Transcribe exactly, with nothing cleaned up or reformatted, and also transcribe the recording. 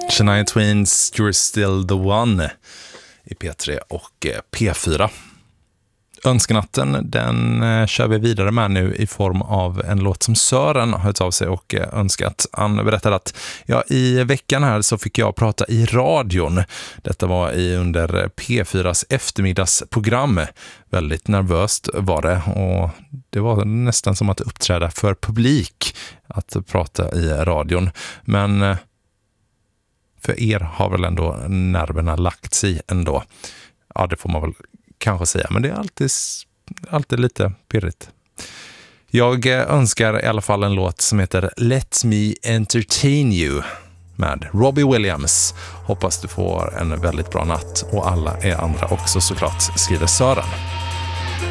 Shania Twains You're Still the One i P tre och P fyra. Önsknatten, den kör vi vidare med nu i form av en låt som Sören har hört av sig och önskat. Han berättade att ja, i veckan här så fick jag prata i radion. Detta var i under P fyras eftermiddagsprogram. Väldigt nervöst var det, och det var nästan som att uppträda för publik att prata i radion. Men för er har väl ändå nerverna lagt sig ändå. Ja, det får man väl kanske säga, men det är alltid, alltid lite pirrigt. Jag önskar i alla fall en låt som heter Let Me Entertain You med Robbie Williams. Hoppas du får en väldigt bra natt, och alla är andra också såklart, skriver Sören.